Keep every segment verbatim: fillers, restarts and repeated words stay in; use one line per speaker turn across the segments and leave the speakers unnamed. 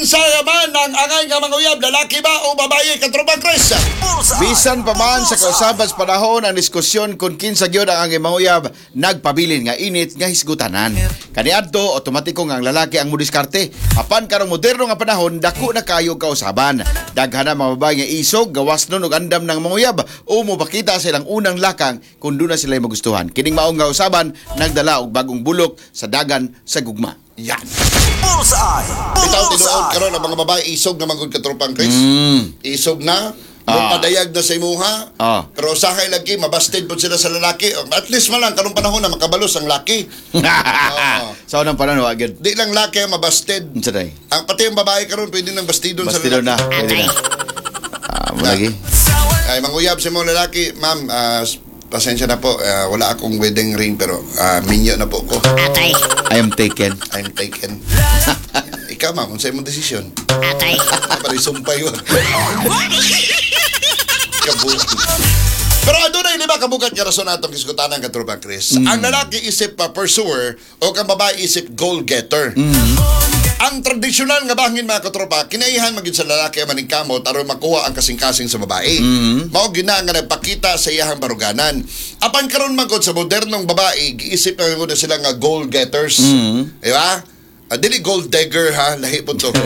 Kinsa man ang angay nga mga uyab, lalaki ba o babae, katrupang Chris?
Bisan pa man sa kausaban sa panahon ang diskusyon kung kinsa gyud ang angay mga uyab, nagpabilin nga init nga hisgutanan. Kaniadto otomatiko nga ang lalaki ang mudiskarte. Apan karong moderno nga panahon, dako na kayo kausaban. Daghan na mga babae nga isog, gawas nun og andam ng mga uyab o mobakita sa ilang unang lakang kung doon na sila magustuhan. Kining maong nga usaban nagdala og bagong bulok sa dagan sa gugma.
Yan.
Bullseye!
Bitaw tinuod karon ang mga babae isog na mangod katrupang Chris.
Mm.
Isog na,
Ah.
padayag na sa imuha.
Ah.
Pero usahay lagi mabasted pud sila sa lalaki. At least man lang karong panahon na makabalos ang laki.
Sa unang panahon wa gyud.
Di lang laki ang mabasted.
Unsa day?
Ang pati ang babae karon pwede nang bastidon sa
Bastido
lalaki.
na, pwede na. Ah, mo lagi.
Ay manguyab sa mga lalaki, ma'am, ah, pasensya na po, ah, wala akong wedding ring pero uh, minyo na po ko.
Atay.
I am taken.
I'm taken. Ikaw ma'am, kung sa'yo mong desisyon.
Atay.
Parang sumpay yun. Kabukan. Pero ano na lima kabukat nga rason natong diskutanan katrupang Chris. Mm. Ang lalaki isip pa pursuer o ang babae isip goal getter. Mm. Ang tradisyonal nga bangin mga katropa, kinaihan magid sa lalaki ang maningkamot aron makuha ang kasing-kasing sa babae. Mm-hmm. Mao gina nga nagpakita sa iyahang baruganan. Apan karon magod sa modernong babae, giisip na gud sila nga goal getters. Mm-hmm. Di ba? Uh, dili gold digger ha, lahi po to.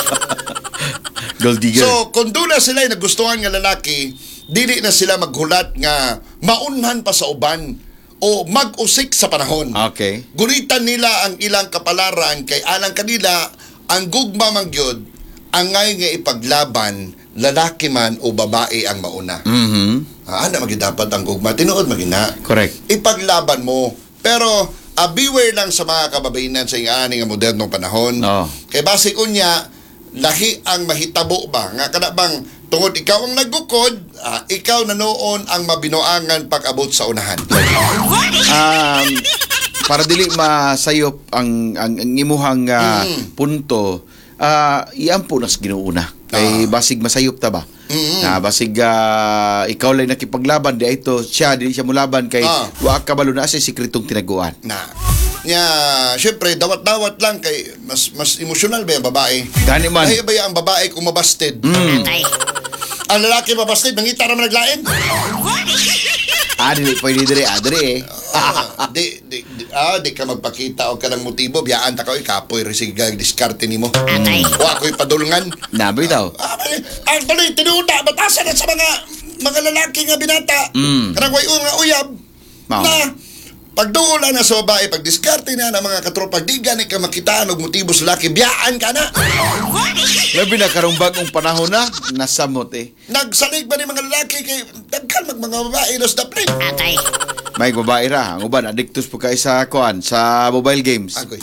Gold digger.
So, kung doon na sila nagustuhan nga lalaki, dili na sila maghulat nga maunhan pa sa uban o mag-usik sa panahon.
Okay.
Gunitan nila ang ilang kapalaran kay alang kanila ang gugma mangyod angay nga ipaglaban lalaki man o babae ang mauna.
Mhm.
Ah, ana magi dapat ang gugma tinuod magina.
Correct.
Ipaglaban mo. Pero uh, beware lang sa mga kababainan sa ingani nga modernong panahon.
Oh.
Kay base kunya lahi ang mahitabo ba nga kada bang tungod ikaw ang naggukod, uh, ikaw na noon ang mabinoangan pag-abot sa unahan.
Um, para dili masayop ang ang, ang imuhang uh,
Mm.
punto, uh, iampo nas ginuuna. Kay
Ah.
basig masayop ta ba?
Mm.
Na basig uh, ikaw lang nakipaglaban di ito siya dili siya mulaban kay
Ah.
wa ka balo na sa sikretong tinaguan.
Na. Nya, syempre dawat-dawat lang kay mas mas emosyonal ba yung babae?
Gani man.
Ay ba ang babae kung mabasted?
Mm.
Atay.
Ang lalaki mabasted, mangita naman naglain.
Ah, dili pwede dire, ah, dire.
Ah, di, di, di, ah, di ka magpakita o ka ng motibo, biyaan ta ka, ikapoy, resiga, diskarte ni mo.
Atay.
O ako'y padulungan.
Nabi daw.
Ah, bali, ang bali, tinuuna, batasan na sa mga mga lalaki nga binata.
Mm.
Kanang way nga uyab.
Mao.
Na, pagduula na sa babae, pag diskarte na ng mga katropag, di gani ka makitaan og motibo sa laki, biyaan ka na.
Labi na karong bagong panahon na nasamot eh.
Nagsalig ba ni mga lalaki kay dagkan mag mga babae los daplin.
Atay.
May babae ra, ang uban addictus po kay sa kuan sa mobile games.
Agoy.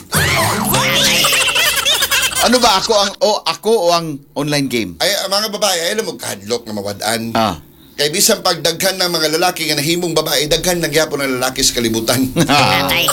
Ano ba ako ang o ako o ang online game?
Ay, ang mga babae, ay alam mo, kahadlok na mawadaan.
Ah.
Kay bisan pagdaghan ng mga lalaki nga nahimong babae, daghan ng gyapon ng lalaki sa kalibutan.
Atay.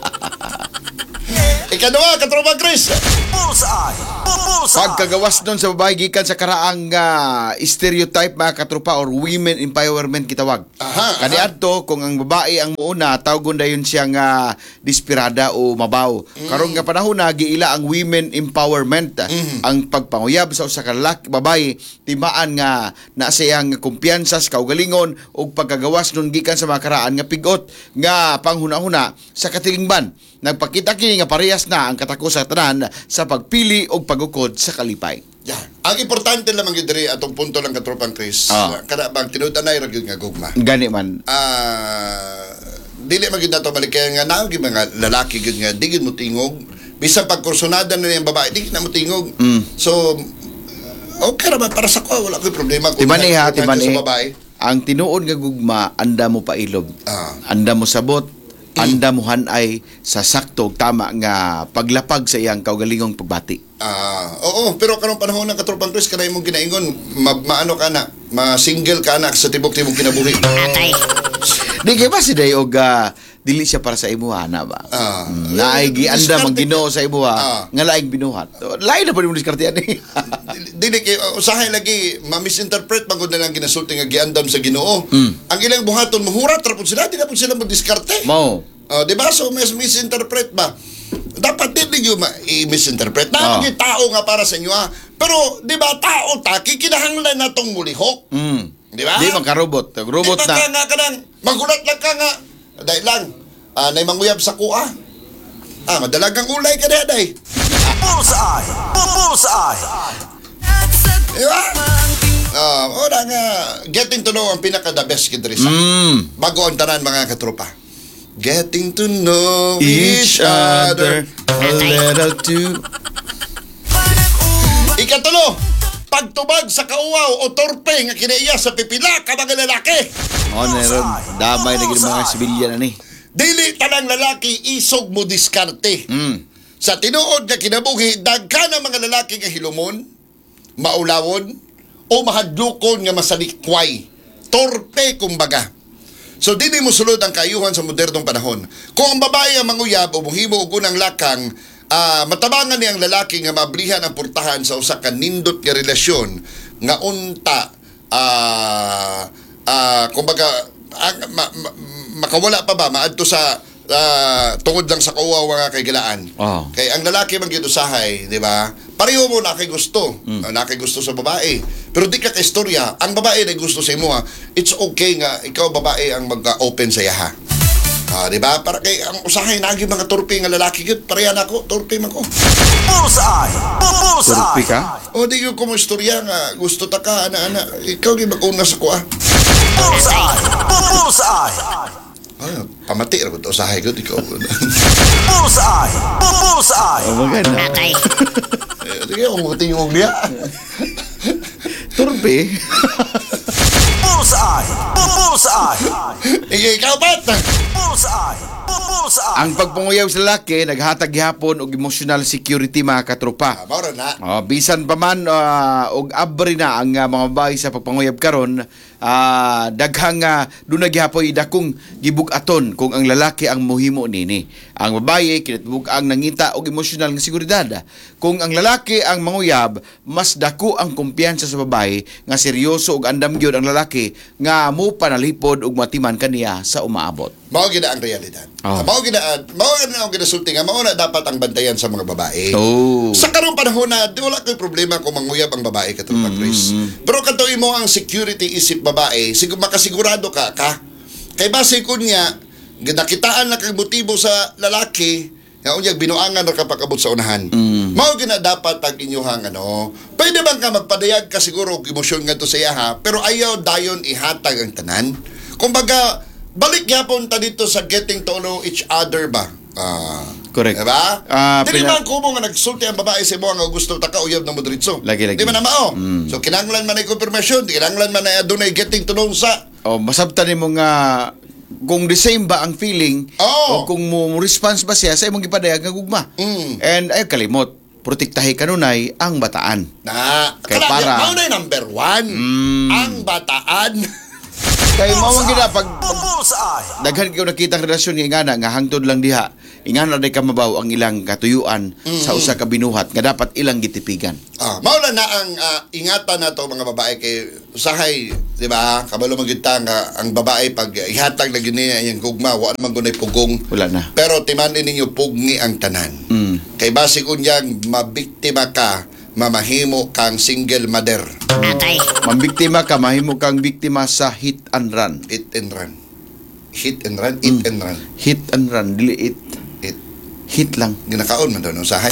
Ikaduha, katropa Chris.
Bullseye! Bullseye!
Pagkagawas nun sa babae gikan sa karaang uh, stereotype mga katropa or women empowerment kitawag.
Aha,
Kaniadto kung ang babae ang muuna tawgon dayon siya nga desperada o mabaw. Mm. Karon nga panahon na giila ang women empowerment.
Mm.
Ang pagpanguyab sa usa ka lalaki babae timaan nga na siyang kumpiyansa sa kaugalingon ug pagkagawas nun gikan sa mga karaan nga pigot nga panghuna-huna sa katilingban. Nagpakita kini nga parehas na ang katako sa tanan sa pagpili o pagukod sa kalipay.
Yan. Ang importante lamang yun diri atong punto lang katropang Chris.
Ah.
Kada bang tinudanay ra gyud nga gugma.
Gani man.
Ah, dili man gyud nato balik kay nga naog gyud mga lalaki gyud nga di gyud mo tingog. Bisan pagkursunada na yung babae, di na mo tingog.
Mm.
So okay ra ba para sa ko wala koy problema kung
Tibani ha,
kung
tibani.
sa babae.
Ang tinuod nga gugma, anda mo pailob.
Ah.
Anda mo sabot, anda mo hanay sa sakto ug tama nga paglapag sa iyang kaugalingong pagbati.
Ah, oo, pero karong panahon ng katropang Chris kanay mong ginaingon, ma- maano ka na, ma-single ka na sa tibok-tibok kinabuhi.
Atay.
Di kay ba si day og ah, dili siya para sa imuha na ba?
Ah.
Mm, Laay gianda mang Ginoo sa imuha
Ah.
nga laing binuhat. Lain na pa mo diskartean ni.
Dili kay usahay lagi ma-misinterpret magud na lang ginasulti nga giandam sa Ginoo.
Mm.
Ang ilang buhaton muhurat ra pud sila, di na pud sila mo diskarte.
Mao.
Oh, di ba? So, mas misinterpret ba? dapat din ninyo ma- i-misinterpret.
Ah.
Naman yung tao nga para sa inyo ha. Pero, di ba, tao ta, kikinahanglan na itong mulihok.
Mm.
Di ba?
Di man ka robot. Robot
di ba
na.
ka nga ka nang, magulat lang ka nga. Dahil lang, ah, na manguyab sa kuha. Ah, madalagang ulay ka na, day.
Bullseye! Bullseye!
Di ba? Ah, ora nga, getting to know ang pinaka-the best kid Risa.
Mm.
Bago ang tanan, mga katropa. Getting to know
Each other a little too.
Ikatulo, pagtubag sa kauwaw o torpe nga kinaiya sa pipila ka mga lalaki.
O, meron. Damay na gini mga sibilyan na ni.
Dili tanang lalaki isog mo diskarte.
Mm.
Sa tinuod nga kinabuhi, daghan ang mga lalaki nga hilumon, maulawon, o mahadlukon nga masalikway. Torpe kumbaga. So dili mo sulod ang kayuhan sa modernong panahon. Kung ang babae ang manguyab o muhimo og unang lakang, ah, matabangan niyang lalaki nga mablihan ang purtahan sa usa ka nindot nga relasyon nga unta ah ah kumbaga ang, ma, ma, makawala pa ba maadto sa ah, tungod lang sa kauwaw nga kaygilaan.
Oh.
Kay ang lalaki man gyud usahay, di ba? Pareho mo na kay gusto.
Mm.
Na kay gusto sa babae. Pero di ka kay istorya, ang babae na gusto sa imo ha. It's okay nga ikaw babae ang mag-open sa iya ha. Ah, di ba? Para kay ang usahay nagi mga turpi nga lalaki gyud, pareha na ako, turpi man ko.
Bullseye!
Turpi
Bullseye!
ka?
O di ko mo istorya nga gusto ta ka ana-ana. Ikaw gi mag-una sa ko ah.
Bullseye! Bullseye!
Ah, pamati ra ko to usahay gyud ikaw.
Bullseye! Bullseye!
O, maganda.
Eh, di ko mo tingog niya.
Turpe.
Bullseye! Bullseye!
Eh, ikaw bat.
Bullseye! Bullseye!
Ang pagpanguyaw sa lalaki, naghatag gihapon og emotional security mga katropa.
Ah, mao ra na.
Oh, bisan pa man uh, og abri na ang uh, mga babae sa pagpanguyab karon, uh, daghang uh, dunay gihapoy dakong gibugaton kung ang lalaki ang mohimo nini. Ang babae kinatbug ang nangita og emosyonal nga seguridad. Kung ang lalaki ang manguyab, mas dako ang kumpiyansa sa babae nga seryoso ug andam gyud ang lalaki nga mo panalipod ug matiman kaniya sa umaabot.
Mao gid ang realidad.
Oh.
Mao gid mao gid ang ginasulti nga mao na dapat ang bantayan sa mga babae.
Oh.
Sa karong panahon na di wala ko'y problema kung manguyab ang babae katong mm, Chris. Pero kanto imo ang security isip babae, siguro makasigurado ka ka. Kay base kun niya ginakitaan na kay motibo sa lalaki nga unyag binuangan ra ka pagabot sa unahan.
Mm.
Mao gina dapat ang inyuhang ano. Pwede bang ka magpadayag ka siguro og emosyon ngadto sa iya ha, pero ayaw dayon ihatag ang tanan. Kumbaga balik gyapon ta dito sa getting to know each other ba? Ah,
Correct.
diba?
Ah,
Dili
pina-
man kumo nga nagsulti ang babae sa mo nga gusto ta ka uyab na mo diretso.
Lagi, lagi.
Di man na mao.
Mm.
So kinahanglan man ay confirmation, kinahanglan man ay adunay getting to know sa.
O, masabtan nimo nga kung the same ba ang feeling
Oo.
o kung mo, mo response ba siya sa imong gipadayag nga gugma.
Mm.
And ay kalimot, protektahi kanunay ang bataan.
Na,
Kay
kana
para-
mao na number one.
Mm.
Ang bataan.
Kay mao ang gina pag, pag
Bullseye!
daghan kayo nakitang relasyon nga ingana nga hangtod lang diha. Ingana day ka mabaw ang ilang katuyuan sa usa ka binuhat nga dapat ilang gitipigan.
Ah, mao na na ang ah, ingatan nato mga babae kay usahay, di ba? Kabalo man gyud ta nga ang babae pag ihatag na gini ang gugma, wa man gunay pugong.
Wala na.
Pero timanin ninyo pugni ang tanan.
Mm.
Kay base kunyang mabiktima ka, mamahimo kang single mother.
Mambiktima ka, mahimo kang biktima sa hit and run.
Hit and run. Hit and run, eat and run.
Hit and run, dili it.
Hit.
Hit lang.
Ginakaon man daw ng usahay.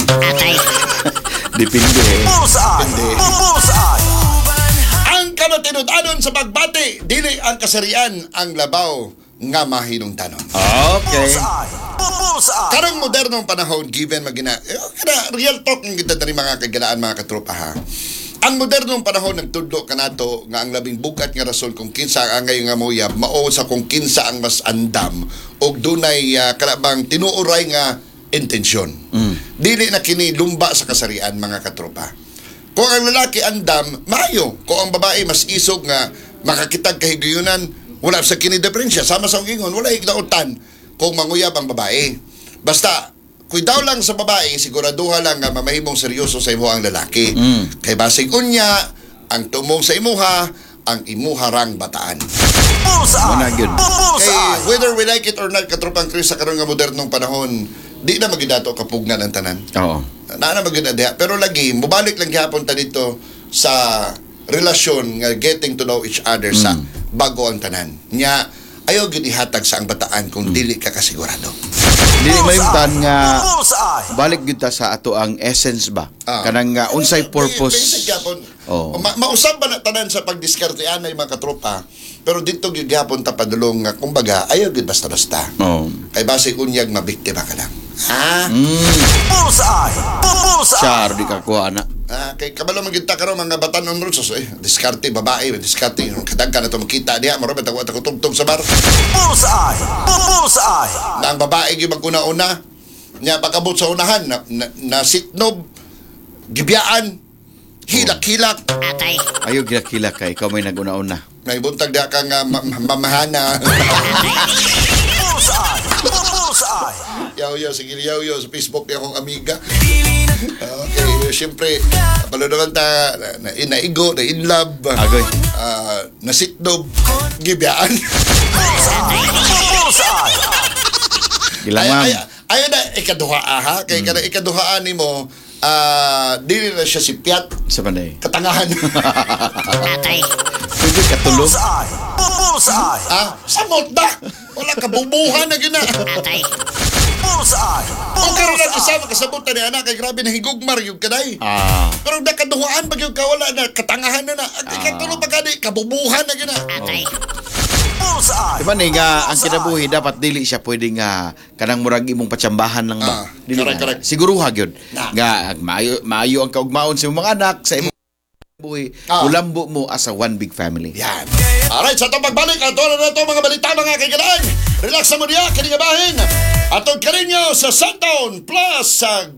Depende.
Bullseye! Bullseye!
Ang kamatinud-anon sa pagbati, dili ang kasarian ang labaw nga mahinungdanon.
Okay.
Bullseye! Bullseye!
Karong modernong panahon, given magina, eh, kada real talk ng kita dari mga kagalaan mga katropa ha. Ang modernong panahon nagtudlo kanato nga ang labing bugat nga rason kung kinsa ang ngayon nga moyab mao sa kung kinsa ang mas andam og dunay uh, kanabang tinuoray nga intensyon.
Mm.
Dili na kini lumba sa kasarian mga katropa. Kung ang lalaki andam, maayo. Kung ang babae mas isog nga makakitag kahigayunan, wala sa kini diferensya. Sama sa ingon, wala higdautan kung manguyab ang babae. Basta kuidaw lang sa babae, siguraduha lang nga mamahimong seryoso sa imo ang lalaki.
Mm.
Kay basig unya, ang tumong sa imuha, ang imuharang bataan.
Bullseye!
Wala gyud.
Kay
Bullseye!
whether we like it or not, katropang Chris, sa karong nga modernong panahon, di na magidato kapugnan ang tanan.
Oo.
Na na magina diha, pero lagi mubalik lang gyapon ta dito sa relasyon nga getting to know each other sa bago ang tanan. Nya ayaw gyud ihatag sa ang bataan kung dili ka kasigurado.
Dili mayuntan nga
Bullseye.
balik gyud ta sa ato ang essence ba.
Ah.
Kanang nga unsay
Basic
purpose.
gyapon.
Oo.
Ma- mausab ba na tanan sa pagdiskarte anay mga katropa. Pero dito gyud gyapon ta padulong nga kumbaga ayaw gyud basta-basta.
Oo.
Kay base unyag mabiktima ka lang. Ha?
Bullseye. Bullseye.
Char di ka kuha na.
Ah, kay kabalo magita karon mga batanon ron so eh diskarte babae, diskarte kadagkan na to makita diha mo ra ta ko tugtog sa bar.
Bullseye. Bullseye.
Na ang babae gyud maguna-una nya pagabot sa unahan na, na, na sitnob gibiyaan hilak-hilak
Ayaw gila-kila kay ikaw may naguna-una.
may buntag diha ka nga ma- ma- mamahana.
Bullseye. Bullseye.
Yaw-yaw, sige yaw-yaw sa Facebook ni akong amiga. Okay, siyempre, kapalo naman ta, na, na, naigo, na in love,
Agoy.
ah, nasitnob, gibiyaan.
Bullseye.
Gilamang.
Ay, ay, ayaw na ikaduha, ha? Kaya mm. kanang ikaduhaan ni mo, ah, dili na siya si Piat,
Sa panay.
katangahan.
Pwede katulog.
Bullseye. Bullseye.
ah, samot ba? Wala kabubuhan na gina.
Bullseye.
O karon lang isama kasabutan ni anak, kay grabe na higugmar yung kaday.
Ah.
Pero nakaduhaan ba yung kawala na katangahan na na. Ang ikatulo pa gani, kabubuhan na gina.
Bullseye.
Diba ni nga ang kinabuhi dapat dili siya pwede nga kanang murag imong patsambahan lang ba.
Ah,
Dili
correct,
nga.
correct.
Siguruha gyud.
Na.
Nga maayo maayo ang kaugmaon sa imong mga anak sa imong buhi.
Ah.
Ulambo mo as a one big family.
Yan. Alright, sa itong pagbalik, ato na ito mga balita mga kaiganaan. Relax sa mo diya, kanigabahin. Atong karinyo sa Sundown Plus sa